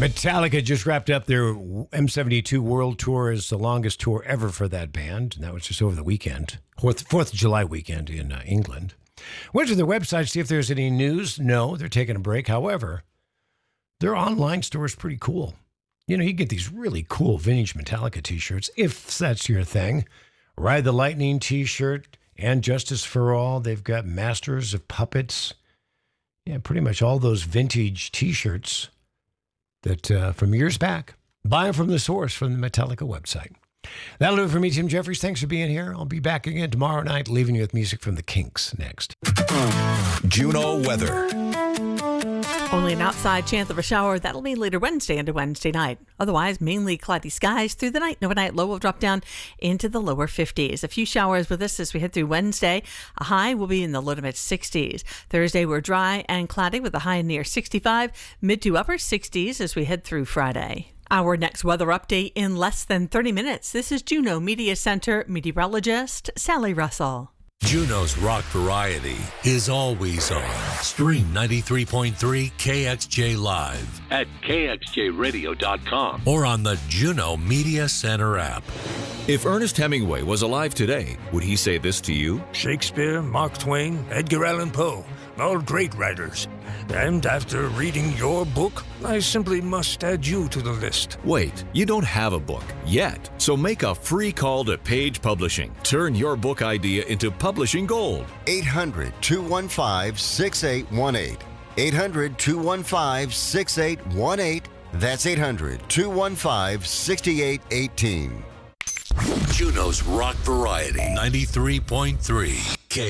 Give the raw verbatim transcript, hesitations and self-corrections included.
Metallica just wrapped up their M seventy-two World Tour. Is the longest tour ever for that band, and that was just over the weekend, fourth, fourth of July weekend in uh, England. Went to their website to see if there's any news. No, they're taking a break. However, their online store is pretty cool. You know, you get these really cool vintage Metallica t-shirts, if that's your thing. Ride the Lightning t-shirt and Justice for All. They've got Masters of Puppets. Yeah, pretty much all those vintage t-shirts that uh, from years back. Buy them from the source, from the Metallica website. That'll do it for me, Tim Jeffries. Thanks for being here. I'll be back again tomorrow night, leaving you with music from the Kinks next. Juneau weather. Only an outside chance of a shower. That'll be later Wednesday into Wednesday night. Otherwise, mainly cloudy skies through the night. And overnight low will drop down into the lower fifties. A few showers with us as we head through Wednesday. A high will be in the low to mid sixties. Thursday, we're dry and cloudy with a high near sixty-five. Mid to upper sixties as we head through Friday. Our next weather update in less than thirty minutes. This is Juneau Media Center meteorologist Sally Russell. Juneau's rock variety is always on. Stream ninety-three point three K X J Live at K X J radio dot com or on the Juneau Media Center app. If Ernest Hemingway was alive today, would he say this to you? Shakespeare, Mark Twain, Edgar Allan Poe, all great writers. And after reading your book, I simply must add you to the list. Wait, you don't have a book yet. So make a free call to Page Publishing. Turn your book idea into publishing gold. eight hundred, two one five, six eight one eight. eight hundred, two one five, six eight one eight. That's eight hundred, two one five, six eight one eight. Juneau's rock variety ninety-three point three.